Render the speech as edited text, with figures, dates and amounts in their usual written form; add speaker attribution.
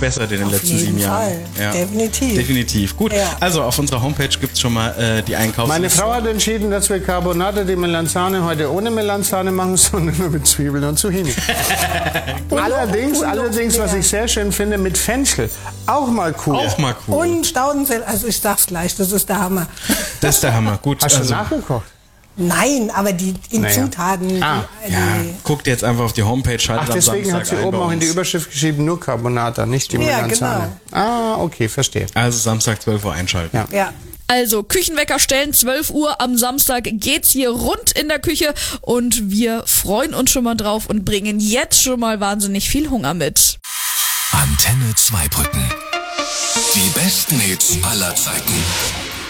Speaker 1: verbessert in den letzten 7 Jahren.
Speaker 2: Ja.
Speaker 1: Definitiv. Gut, also auf unserer Homepage gibt es schon mal die Einkaufsliste.
Speaker 3: Meine Frau hat entschieden, dass wir Carbonara di Melanzane heute ohne Melanzane machen, sondern nur mit Zwiebeln und Zucchini. allerdings, was ich sehr schön finde, mit Fenchel. Auch mal cool.
Speaker 2: Und Staudensel, also ich sag's gleich, das ist der Hammer.
Speaker 1: Das ist der Hammer, gut.
Speaker 3: Hast du nachgekocht?
Speaker 2: Nein, aber die Zutaten.
Speaker 1: Guckt jetzt einfach auf die Homepage, schaltet am Samstag
Speaker 3: deswegen hat sie oben auch in die Überschrift geschrieben, nur Carbonara, nicht die Melanzane. Genau. Okay, verstehe.
Speaker 1: Also Samstag 12 Uhr einschalten.
Speaker 2: Ja.
Speaker 4: Also Küchenwecker stellen, 12 Uhr am Samstag geht's hier rund in der Küche und wir freuen uns schon mal drauf und bringen jetzt schon mal wahnsinnig viel Hunger mit.
Speaker 5: Antenne Zweibrücken. Die besten Hits aller Zeiten.